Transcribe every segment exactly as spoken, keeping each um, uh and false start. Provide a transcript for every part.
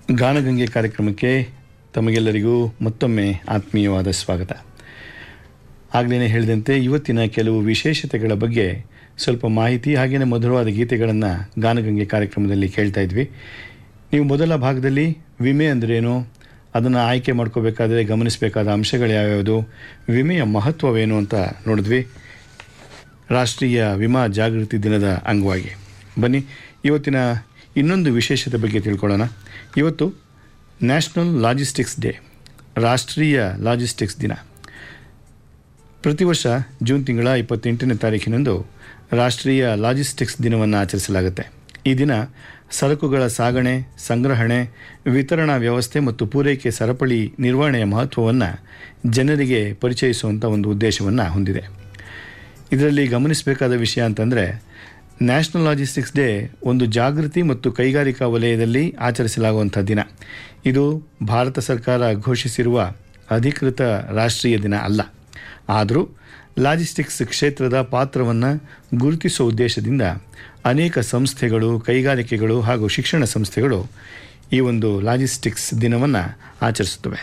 ಗಾನಗಂಗೆ ಕಾರ್ಯಕ್ರಮಕ್ಕೆ ತಮಗೆಲ್ಲರಿಗೂ ಮತ್ತೊಮ್ಮೆ ಆತ್ಮೀಯವಾದ ಸ್ವಾಗತ. ಆಗಲೇ ಹೇಳಿದಂತೆ ಇವತ್ತಿನ ಕೆಲವು ವಿಶೇಷತೆಗಳ ಬಗ್ಗೆ ಸ್ವಲ್ಪ ಮಾಹಿತಿ ಹಾಗೆಯೇ ಮಧುರವಾದ ಗೀತೆಗಳನ್ನು ಗಾನಗಂಗೆ ಕಾರ್ಯಕ್ರಮದಲ್ಲಿ ಕೇಳ್ತಾ ಇದ್ವಿ. ನೀವು ಮೊದಲ ಭಾಗದಲ್ಲಿ ವಿಮೆ ಅಂದ್ರೇನು, ಅದನ್ನು ಆಯ್ಕೆ ಮಾಡ್ಕೋಬೇಕಾದ್ರೆ ಗಮನಿಸಬೇಕಾದ ಅಂಶಗಳು ಯಾವ್ಯಾವುದು, ವಿಮೆಯ ಮಹತ್ವವೇನು ಅಂತ ನೋಡಿದ್ವಿ ರಾಷ್ಟ್ರೀಯ ವಿಮಾ ಜಾಗೃತಿ ದಿನದ ಅಂಗವಾಗಿ. ಬನ್ನಿ ಇವತ್ತಿನ ಇನ್ನೊಂದು ವಿಶೇಷತೆ ಬಗ್ಗೆ ತಿಳ್ಕೊಳ್ಳೋಣ. ಇವತ್ತು ನ್ಯಾಷನಲ್ ಲಾಜಿಸ್ಟಿಕ್ಸ್ ಡೇ, ರಾಷ್ಟ್ರೀಯ ಲಾಜಿಸ್ಟಿಕ್ಸ್ ದಿನ. ಪ್ರತಿ ವರ್ಷ ಜೂನ್ ತಿಂಗಳ ಇಪ್ಪತ್ತೆಂಟನೇ ತಾರೀಕಿನಂದು ರಾಷ್ಟ್ರೀಯ ಲಾಜಿಸ್ಟಿಕ್ಸ್ ದಿನವನ್ನು ಆಚರಿಸಲಾಗುತ್ತೆ. ಈ ದಿನ ಸರಕುಗಳ ಸಾಗಣೆ, ಸಂಗ್ರಹಣೆ, ವಿತರಣಾ ವ್ಯವಸ್ಥೆ ಮತ್ತು ಪೂರೈಕೆ ಸರಪಳಿ ನಿರ್ವಹಣೆಯ ಮಹತ್ವವನ್ನು ಜನರಿಗೆ ಪರಿಚಯಿಸುವಂಥ ಒಂದು ಉದ್ದೇಶವನ್ನು ಹೊಂದಿದೆ. ಇದರಲ್ಲಿ ಗಮನಿಸಬೇಕಾದ ವಿಷಯ ಅಂತಂದರೆ, ನ್ಯಾಷನಲ್ ಲಾಜಿಸ್ಟಿಕ್ಸ್ ಡೇ ಒಂದು ಜಾಗೃತಿ ಮತ್ತು ಕೈಗಾರಿಕಾ ವಲಯದಲ್ಲಿ ಆಚರಿಸಲಾಗುವಂಥ ದಿನ. ಇದು ಭಾರತ ಸರ್ಕಾರ ಘೋಷಿಸಿರುವ ಅಧಿಕೃತ ರಾಷ್ಟ್ರೀಯ ದಿನ ಅಲ್ಲ. ಆದರೂ ಲಾಜಿಸ್ಟಿಕ್ಸ್ ಕ್ಷೇತ್ರದ ಪಾತ್ರವನ್ನು ಗುರುತಿಸುವ ಉದ್ದೇಶದಿಂದ ಅನೇಕ ಸಂಸ್ಥೆಗಳು, ಕೈಗಾರಿಕೆಗಳು ಹಾಗೂ ಶಿಕ್ಷಣ ಸಂಸ್ಥೆಗಳು ಈ ಒಂದು ಲಾಜಿಸ್ಟಿಕ್ಸ್ ದಿನವನ್ನು ಆಚರಿಸುತ್ತವೆ.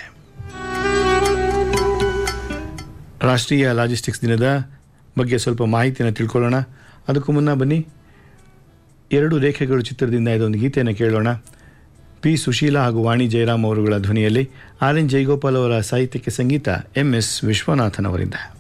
ರಾಷ್ಟ್ರೀಯ ಲಾಜಿಸ್ಟಿಕ್ಸ್ ದಿನದ ಬಗ್ಗೆ ಸ್ವಲ್ಪ ಮಾಹಿತಿಯನ್ನು ತಿಳ್ಕೊಳ್ಳೋಣ. ಅದಕ್ಕೂ ಮುನ್ನ ಬನ್ನಿ ಎರಡು ರೇಖೆಗಳು ಚಿತ್ರದಿಂದ ಇದೊಂದು ಗೀತೆಯನ್ನು ಕೇಳೋಣ. ಪಿ ಸುಶೀಲಾ ಹಾಗೂ ವಾಣಿ ಜಯರಾಮ್ ಅವರುಗಳ ಧ್ವನಿಯಲ್ಲಿ, ಆರ್ ಎನ್ ಜಯಗೋಪಾಲ್ ಅವರ ಸಾಹಿತ್ಯಕ್ಕೆ ಸಂಗೀತ ಎಂ ಎಸ್ ವಿಶ್ವನಾಥನ್ ಅವರಿಂದ.